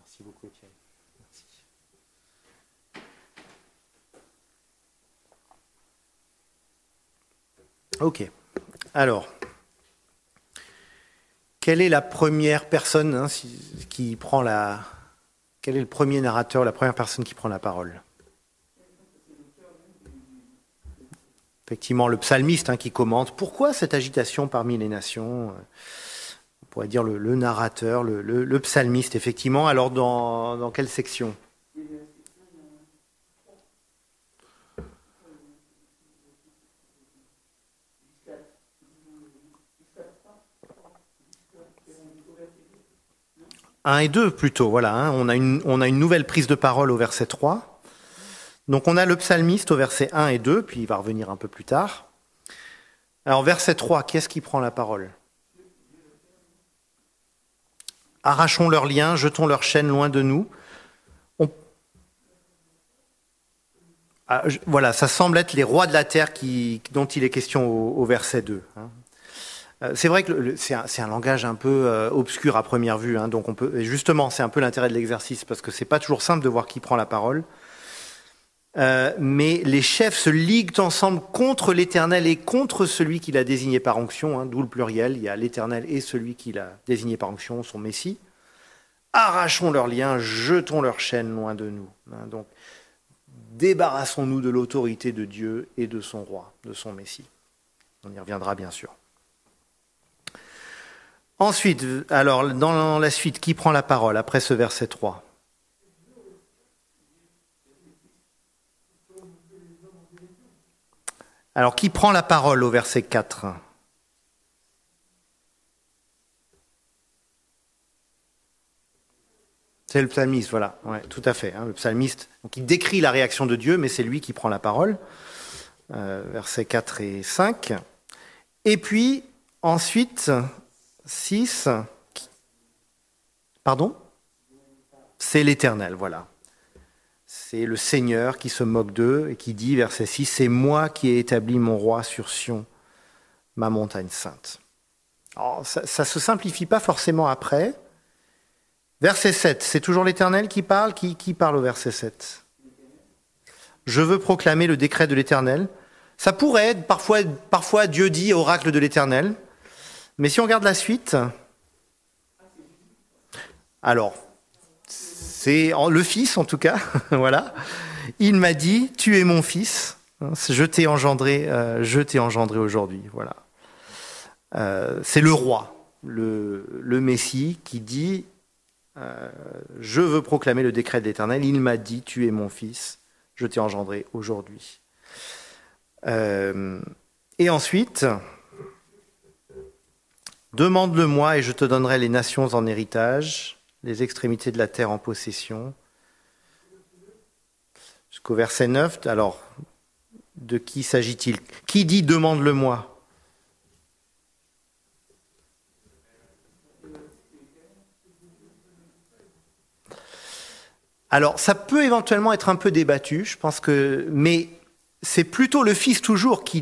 Merci beaucoup, Étienne. Merci. Ok. Alors, quelle est la première personne qui prend la... Quel est le premier narrateur, la première personne qui prend la parole? Effectivement, le psalmiste qui commente. Pourquoi cette agitation parmi les nations? On pourrait dire le narrateur, le psalmiste, effectivement. Alors, dans quelle section? Un et 2 plutôt, voilà. On a une nouvelle prise de parole au verset 3. Donc on a le psalmiste au verset 1 et 2, puis il va revenir un peu plus tard. Alors verset 3, qui est-ce qui prend la parole? Arrachons leurs liens, jetons leurs chaînes loin de nous. Voilà, ça semble être les rois de la terre dont il est question au verset 2. C'est vrai que c'est un langage un peu obscur à première vue, donc justement, c'est un peu l'intérêt de l'exercice, parce que c'est pas toujours simple de voir qui prend la parole. Mais les chefs se liguent ensemble contre l'Éternel et contre celui qu'il a désigné par onction, d'où le pluriel, il y a l'Éternel et celui qu'il a désigné par onction, son Messie. Arrachons leurs liens, jetons leurs chaînes loin de nous. Donc, débarrassons-nous de l'autorité de Dieu et de son roi, de son Messie. On y reviendra bien sûr. Ensuite, alors, dans la suite, qui prend la parole après ce verset 3? Alors, qui prend la parole au verset 4? C'est le psalmiste, voilà. Ouais, tout à fait. Le psalmiste, donc il décrit la réaction de Dieu, mais c'est lui qui prend la parole. Versets 4 et 5. Et puis, ensuite, 6. Pardon? C'est l'Éternel, voilà. C'est le Seigneur qui se moque d'eux et qui dit, verset 6, « C'est moi qui ai établi mon roi sur Sion, ma montagne sainte. » Alors, ça ne se simplifie pas forcément après. Verset 7, c'est toujours l'Éternel qui parle. Qui parle au verset 7? « Je veux proclamer le décret de l'Éternel. » Ça pourrait être, parfois Dieu dit oracle de l'Éternel. Mais si on regarde la suite, alors, c'est le Fils en tout cas, voilà. Il m'a dit, tu es mon Fils, je t'ai engendré aujourd'hui, voilà. C'est le roi, le Messie qui dit, je veux proclamer le décret de l'Éternel, il m'a dit, tu es mon Fils, je t'ai engendré aujourd'hui. Et ensuite, demande-le-moi et je te donnerai les nations en héritage, les extrémités de la terre en possession. Jusqu'au verset 9, alors, de qui s'agit-il? Qui dit demande-le-moi? Alors, ça peut éventuellement être un peu débattu, je pense que... Mais c'est plutôt le Fils toujours qui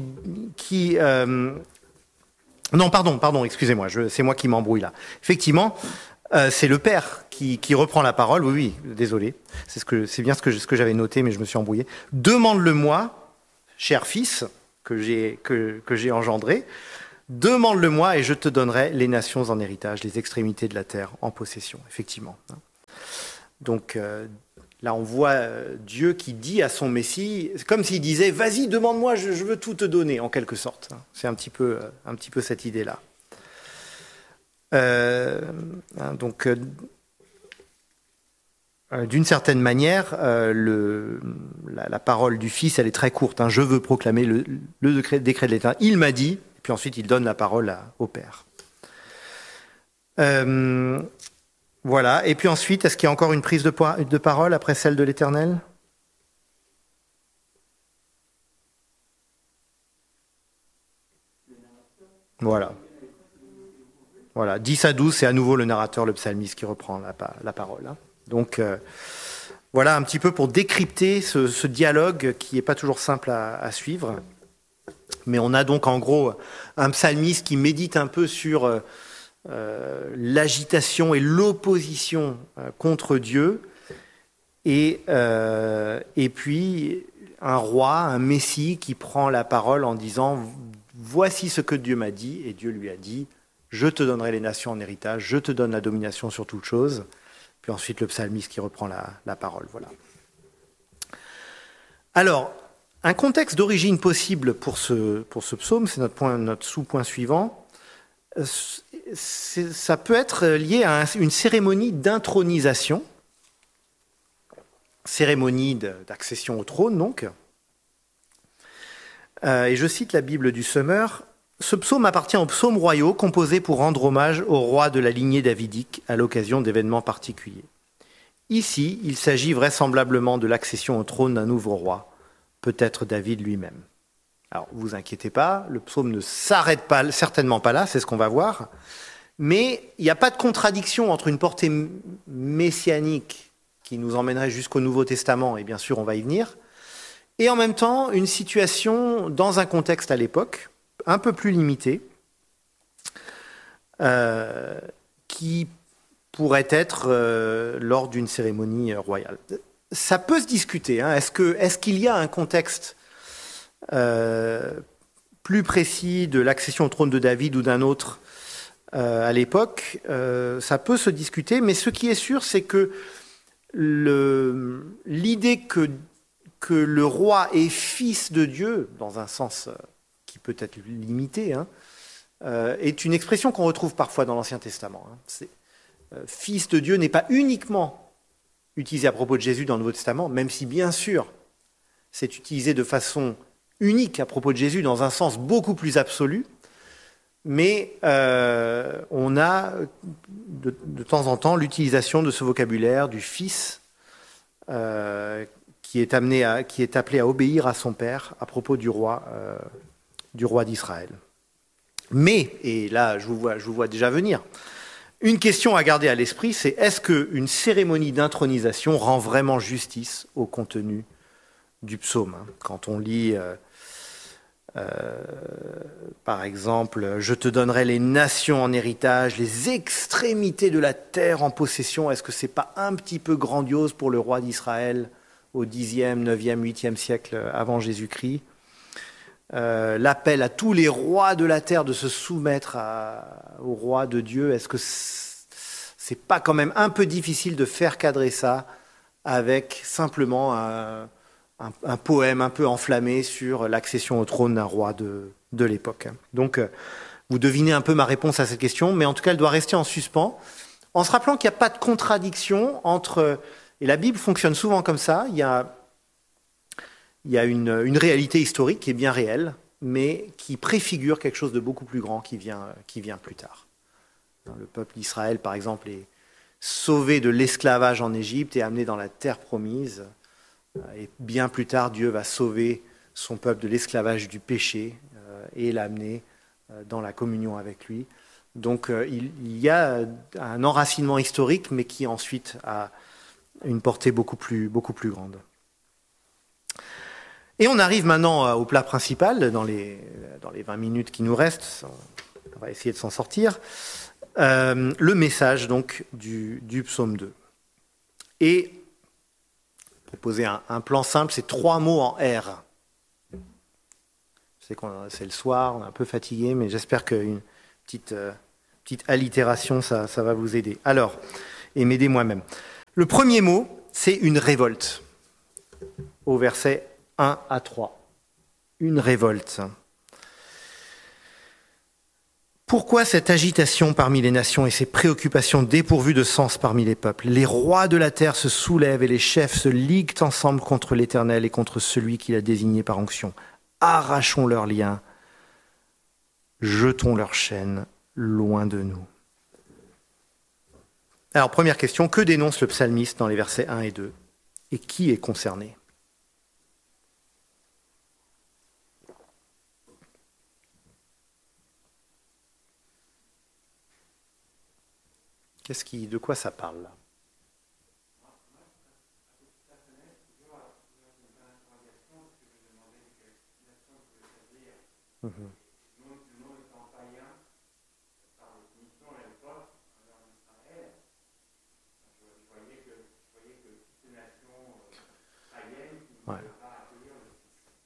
Non, pardon, excusez-moi, c'est moi qui m'embrouille là. Effectivement, c'est le Père qui reprend la parole. Oui, désolé. C'est bien ce que j'avais noté, mais je me suis embrouillé. Demande-le-moi, cher Fils, que j'ai engendré. Demande-le-moi et je te donnerai les nations en héritage, les extrémités de la terre en possession, effectivement. Donc là, on voit Dieu qui dit à son Messie, comme s'il disait « Vas-y, demande-moi, je veux tout te donner », en quelque sorte. C'est un petit peu cette idée-là. Donc, d'une certaine manière, la parole du Fils, elle est très courte. Je veux proclamer le décret de l'Éternel. Il m'a dit, et puis ensuite il donne la parole au Père. Voilà. Et puis ensuite, est-ce qu'il y a encore une prise de parole après celle de l'Éternel? Voilà. 10 à 12, c'est à nouveau le narrateur, le psalmiste, qui reprend la parole. Donc, voilà un petit peu pour décrypter ce dialogue qui n'est pas toujours simple à suivre. Mais on a donc en gros un psalmiste qui médite un peu sur l'agitation et l'opposition contre Dieu, et puis un roi, un messie qui prend la parole en disant « Voici ce que Dieu m'a dit », et Dieu lui a dit « Je te donnerai les nations en héritage, je te donne la domination sur toute chose ». Puis ensuite le psalmiste qui reprend la parole. Voilà. Alors, un contexte d'origine possible pour ce psaume, c'est notre sous-point suivant. Ça peut être lié à une cérémonie d'intronisation, cérémonie d'accession au trône donc. Et je cite la Bible du Semeur. Ce psaume appartient aux psaumes royaux composés pour rendre hommage au roi de la lignée davidique à l'occasion d'événements particuliers. Ici, il s'agit vraisemblablement de l'accession au trône d'un nouveau roi, peut-être David lui-même. Alors, vous inquiétez pas, le psaume ne s'arrête pas, certainement pas là, c'est ce qu'on va voir, mais il n'y a pas de contradiction entre une portée messianique qui nous emmènerait jusqu'au Nouveau Testament, et bien sûr on va y venir, et en même temps une situation dans un contexte à l'époque, un peu plus limité, qui pourrait être lors d'une cérémonie royale. Ça peut se discuter. Hein. Est-ce qu'il y a un contexte plus précis de l'accession au trône de David ou d'un autre à l'époque? Ça peut se discuter, mais ce qui est sûr, c'est que l'idée que le roi est fils de Dieu, dans un sens qui peut être limité, hein, est une expression qu'on retrouve parfois dans l'Ancien Testament. Hein. Fils de Dieu n'est pas uniquement utilisé à propos de Jésus dans le Nouveau Testament, même si bien sûr c'est utilisé de façon unique à propos de Jésus dans un sens beaucoup plus absolu, mais on a de temps en temps l'utilisation de ce vocabulaire du fils qui est appelé à obéir à son père à propos du roi d'Israël. Mais, et là je vous vois déjà venir, une question à garder à l'esprit, c'est est-ce qu'une cérémonie d'intronisation rend vraiment justice au contenu du psaume? Quand on lit, par exemple, « Je te donnerai les nations en héritage, les extrémités de la terre en possession », est-ce que c'est pas un petit peu grandiose pour le roi d'Israël au 10e, 9e, 8e siècle avant Jésus-Christ? L'appel à tous les rois de la terre de se soumettre au roi de Dieu, est-ce que c'est pas quand même un peu difficile de faire cadrer ça avec simplement un poème un peu enflammé sur l'accession au trône d'un roi de l'époque? Donc vous devinez un peu ma réponse à cette question, mais en tout cas elle doit rester en suspens, en se rappelant qu'il n'y a pas de contradiction entre, et la Bible fonctionne souvent comme ça, il y a une réalité historique qui est bien réelle, mais qui préfigure quelque chose de beaucoup plus grand qui vient plus tard. Le peuple d'Israël, par exemple, est sauvé de l'esclavage en Égypte et amené dans la terre promise. Et bien plus tard, Dieu va sauver son peuple de l'esclavage du péché et l'amener dans la communion avec lui. Donc il y a un enracinement historique, mais qui ensuite a une portée beaucoup plus grande. Et on arrive maintenant au plat principal, dans les 20 minutes qui nous restent, on va essayer de s'en sortir, le message donc du psaume 2. Et, pour poser un plan simple, c'est 3 mots en R. Je sais que c'est le soir, on est un peu fatigué, mais j'espère qu'une petite allitération, ça va vous aider. Alors, et m'aider moi-même. Le premier mot, c'est une révolte, au verset 1 à 3. Une révolte. Pourquoi cette agitation parmi les nations et ces préoccupations dépourvues de sens parmi les peuples? Les rois de la terre se soulèvent et les chefs se liguent ensemble contre l'Éternel et contre celui qui l'a désigné par onction. Arrachons leurs liens, jetons leurs chaînes loin de nous. Alors, première question, que dénonce le psalmiste dans les versets 1 et 2? Et qui est concerné? De quoi ça parle là?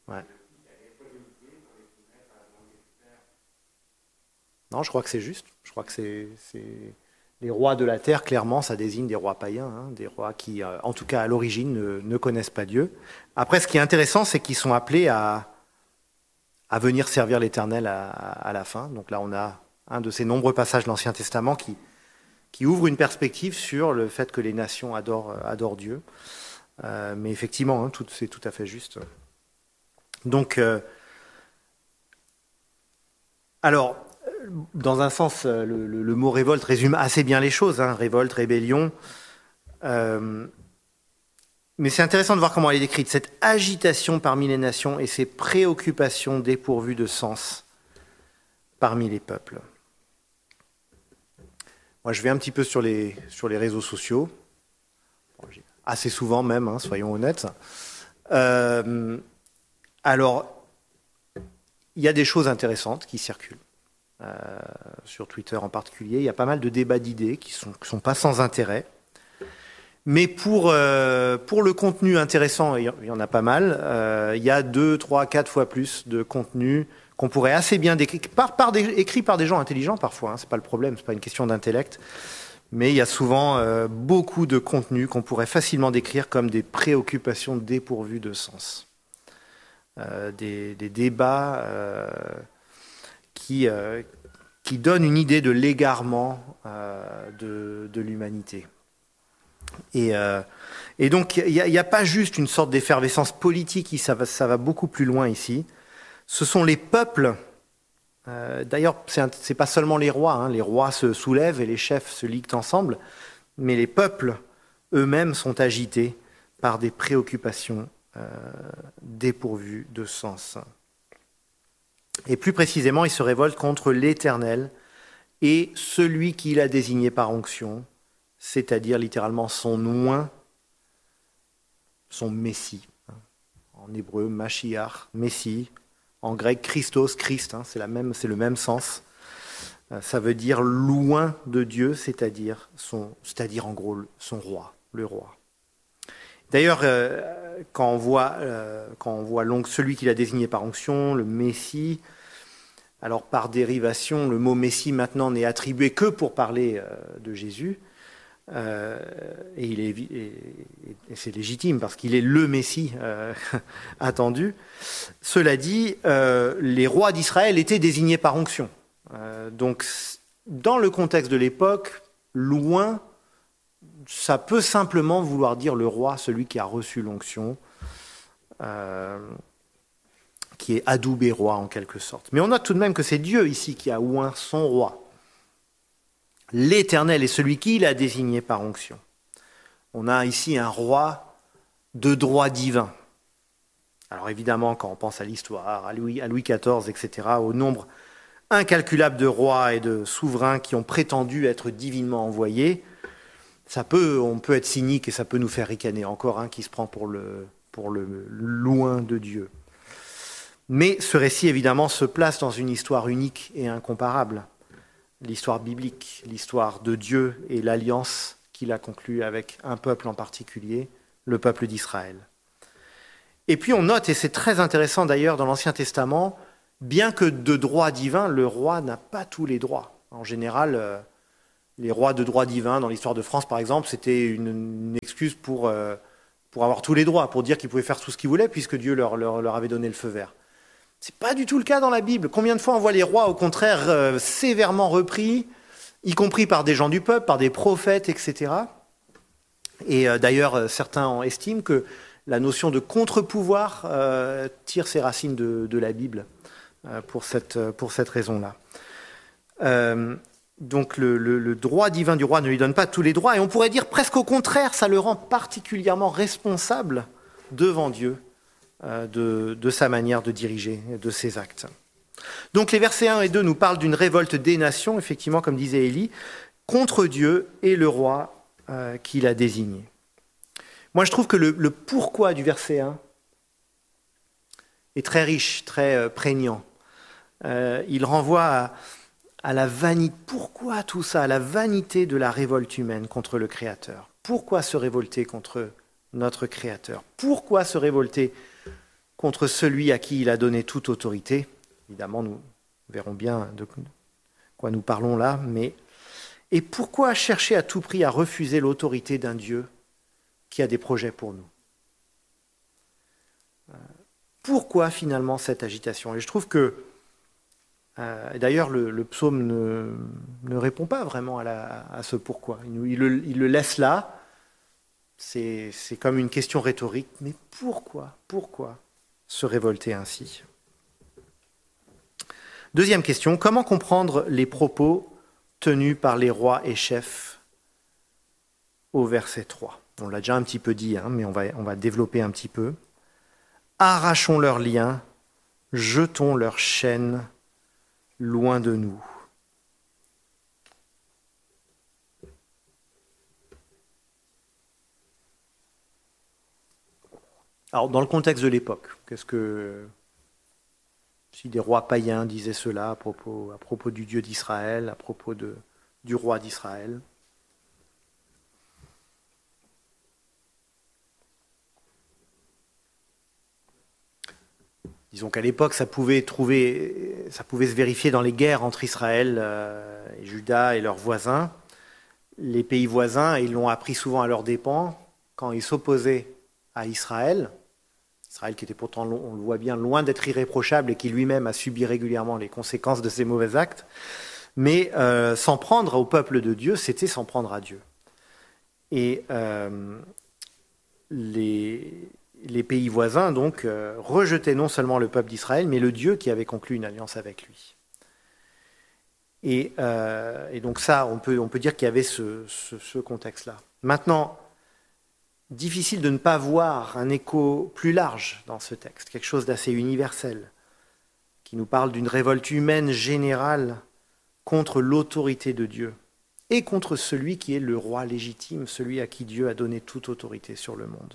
Ouais. Non, je crois que c'est juste. Je crois que c'est... Les rois de la terre, clairement, ça désigne des rois païens, hein, des rois qui, en tout cas à l'origine, ne connaissent pas Dieu. Après, ce qui est intéressant, c'est qu'ils sont appelés à venir servir l'Éternel à la fin. Donc là, on a un de ces nombreux passages de l'Ancien Testament qui ouvre une perspective sur le fait que les nations adorent Dieu. Mais effectivement, hein, c'est tout à fait juste. Donc, alors, dans un sens, le mot révolte résume assez bien les choses, hein, révolte, rébellion. Mais c'est intéressant de voir comment elle est décrite, cette agitation parmi les nations et ces préoccupations dépourvues de sens parmi les peuples. Moi, je vais un petit peu sur les réseaux sociaux, assez souvent même, hein, soyons honnêtes. Alors, il y a des choses intéressantes qui circulent. Sur Twitter en particulier, il y a pas mal de débats d'idées qui sont pas sans intérêt. Mais pour le contenu intéressant, il y en a pas mal, il y a 2, 3, 4 fois plus de contenu qu'on pourrait assez bien décrire, écrit par des gens intelligents parfois, hein, c'est pas le problème, c'est pas une question d'intellect, mais il y a souvent beaucoup de contenu qu'on pourrait facilement décrire comme des préoccupations dépourvues de sens. Des débats qui donnent une idée de l'égarement de l'humanité. Et donc, il n'y a pas juste une sorte d'effervescence politique, ça va beaucoup plus loin ici. Ce sont les peuples, d'ailleurs, c'est pas seulement les rois, hein, les rois se soulèvent et les chefs se liguent ensemble, mais les peuples eux-mêmes sont agités par des préoccupations dépourvues de sens. Et plus précisément, ils se révoltent contre l'Éternel et celui qu'il a désigné par onction, c'est-à-dire littéralement son oint, son Messie. En hébreu, Mashiach, Messie. En grec, Christos, Christ, hein, c'est le même sens. Ça veut dire l'oint de Dieu, c'est-à-dire en gros son roi, le roi. D'ailleurs, quand on voit celui qu'il a désigné par onction, le Messie, alors par dérivation, le mot Messie maintenant n'est attribué que pour parler de Jésus. Et c'est légitime parce qu'il est le Messie attendu. Cela dit, les rois d'Israël étaient désignés par onction. Donc, dans le contexte de l'époque, loin, ça peut simplement vouloir dire le roi, celui qui a reçu l'onction, qui est adoubé roi en quelque sorte. Mais on note tout de même que c'est Dieu ici qui a oint son roi. L'Éternel est celui qui l'a désigné par onction. On a ici un roi de droit divin. Alors évidemment, quand on pense à l'histoire, à Louis XIV, etc., au nombre incalculable de rois et de souverains qui ont prétendu être divinement envoyés, on peut être cynique et ça peut nous faire ricaner. Encore un qui se prend pour le loin de Dieu. Mais ce récit, évidemment, se place dans une histoire unique et incomparable. L'histoire biblique, l'histoire de Dieu et l'alliance qu'il a conclue avec un peuple en particulier, le peuple d'Israël. Et puis on note, et c'est très intéressant d'ailleurs dans l'Ancien Testament, bien que de droit divin, le roi n'a pas tous les droits. En général, les rois de droit divin, dans l'histoire de France par exemple, c'était une excuse pour avoir tous les droits, pour dire qu'ils pouvaient faire tout ce qu'ils voulaient, puisque Dieu leur avait donné le feu vert. C'est pas du tout le cas dans la Bible. Combien de fois on voit les rois, au contraire, sévèrement repris, y compris par des gens du peuple, par des prophètes, etc. Et d'ailleurs, certains estiment que la notion de contre-pouvoir tire ses racines de la Bible pour cette raison-là. Donc le droit divin du roi ne lui donne pas tous les droits, et on pourrait dire presque au contraire, ça le rend particulièrement responsable devant Dieu de sa manière de diriger, de ses actes. Donc les versets 1 et 2 nous parlent d'une révolte des nations, effectivement, comme disait Élie, contre Dieu et le roi qu'il a désigné. Moi, je trouve que le pourquoi du verset 1 est très riche, très prégnant. Il renvoie à la vanité. Pourquoi tout ça? À la vanité de la révolte humaine contre le Créateur. Pourquoi se révolter contre notre Créateur? Pourquoi se révolter contre celui à qui il a donné toute autorité. Évidemment, nous verrons bien de quoi nous parlons là, mais... Et pourquoi chercher à tout prix à refuser l'autorité d'un Dieu qui a des projets pour nous? Pourquoi finalement cette agitation? Et je trouve que, d'ailleurs, le psaume ne répond pas vraiment à ce pourquoi. Il le laisse là. C'est comme une question rhétorique. Mais pourquoi se révolter ainsi? Deuxième question, comment comprendre les propos tenus par les rois et chefs au verset 3? On l'a déjà un petit peu dit, mais on va développer un petit peu. Arrachons leurs liens, jetons leurs chaînes loin de nous. Alors, dans le contexte de l'époque, si des rois païens disaient cela à propos du Dieu d'Israël, à propos du roi d'Israël? Disons qu'à l'époque, ça pouvait se vérifier dans les guerres entre Israël et Juda et leurs voisins. Les pays voisins, ils l'ont appris souvent à leurs dépens, quand ils s'opposaient à Israël qui était pourtant, on le voit bien, loin d'être irréprochable et qui lui-même a subi régulièrement les conséquences de ses mauvais actes. Mais s'en prendre au peuple de Dieu, c'était s'en prendre à Dieu. Et les pays voisins, donc, rejetaient non seulement le peuple d'Israël, mais le Dieu qui avait conclu une alliance avec lui. Et donc ça, on peut dire qu'il y avait ce contexte-là. Maintenant, difficile de ne pas voir un écho plus large dans ce texte, quelque chose d'assez universel, qui nous parle d'une révolte humaine générale contre l'autorité de Dieu et contre celui qui est le roi légitime, celui à qui Dieu a donné toute autorité sur le monde.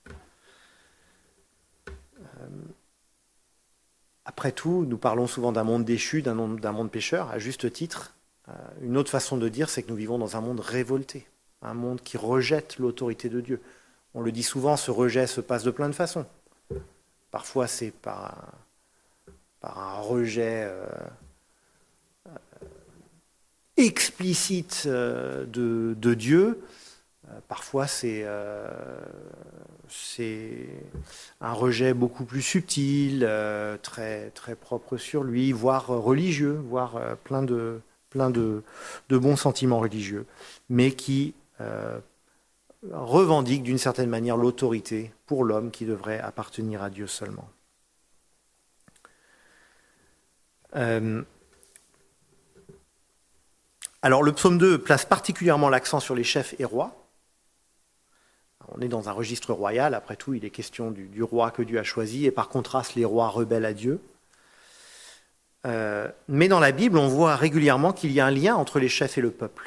Après tout, nous parlons souvent d'un monde déchu, d'un monde pécheur, à juste titre. Une autre façon de dire, c'est que nous vivons dans un monde révolté, un monde qui rejette l'autorité de Dieu. On le dit souvent, ce rejet se passe de plein de façons. Parfois, c'est par un rejet explicite de Dieu. Parfois, c'est un rejet beaucoup plus subtil, très, très propre sur lui, voire religieux, voire plein de bons sentiments religieux, mais qui revendique d'une certaine manière l'autorité pour l'homme qui devrait appartenir à Dieu seulement. Alors le psaume 2 place particulièrement l'accent sur les chefs et rois. On est dans un registre royal, après tout il est question du roi que Dieu a choisi, et par contraste les rois rebelles à Dieu. Mais dans la Bible, on voit régulièrement qu'il y a un lien entre les chefs et le peuple.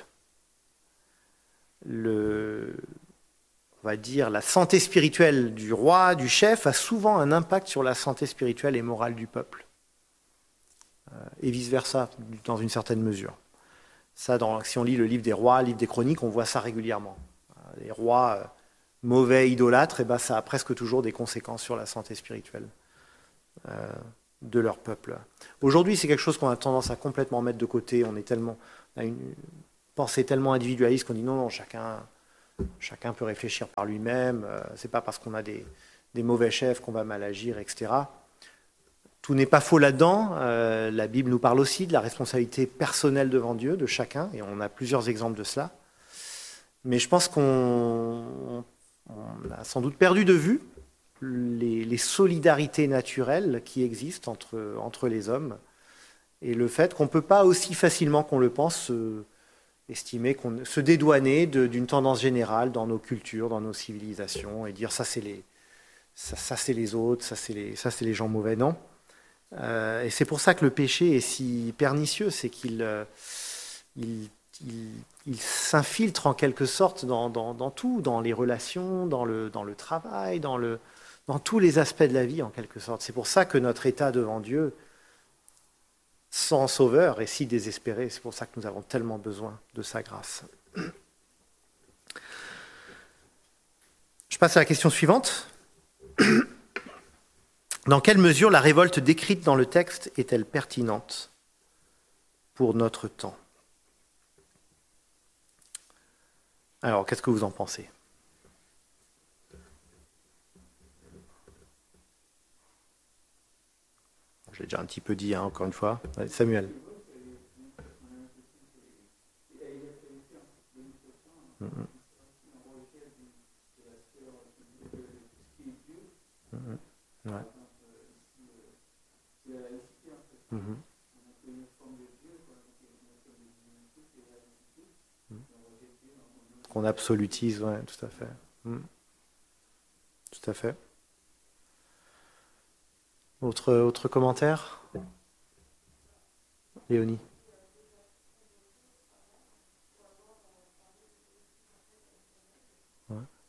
On va dire, la santé spirituelle du roi, du chef, a souvent un impact sur la santé spirituelle et morale du peuple. Et vice-versa, dans une certaine mesure. Ça, si on lit le livre des rois, le livre des chroniques, on voit ça régulièrement. Les rois mauvais, idolâtres, ça a presque toujours des conséquences sur la santé spirituelle de leur peuple. Aujourd'hui, c'est quelque chose qu'on a tendance à complètement mettre de côté. On a une pensée tellement individualiste qu'on dit non, chacun peut réfléchir par lui-même, c'est pas parce qu'on a des mauvais chefs qu'on va mal agir, etc. Tout n'est pas faux là-dedans. La Bible nous parle aussi de la responsabilité personnelle devant Dieu, de chacun, et on a plusieurs exemples de cela. Mais je pense qu'on a sans doute perdu de vue les solidarités naturelles qui existent entre les hommes, et le fait qu'on ne peut pas aussi facilement qu'on le pense estimer se dédouaner d'une tendance générale dans nos cultures, dans nos civilisations, et dire ça c'est les autres, ça c'est les gens mauvais. Non. Et c'est pour ça que le péché est si pernicieux, c'est qu'il s'infiltre en quelque sorte dans tout, dans les relations, dans le travail, dans tous les aspects de la vie en quelque sorte. C'est pour ça que notre état devant Dieu, sans sauveur et si désespéré, c'est pour ça que nous avons tellement besoin de sa grâce. Je passe à la question suivante. Dans quelle mesure la révolte décrite dans le texte est-elle pertinente pour notre temps? Alors, qu'est-ce que vous en pensez? Je l'ai déjà un petit peu dit, hein, encore une fois. Ouais, Samuel. Mhm, mhm, ouais, mhm, qu'on absolutise, ouais, tout à fait. Mhm, tout à fait. Autre commentaire, Léonie? Ouais.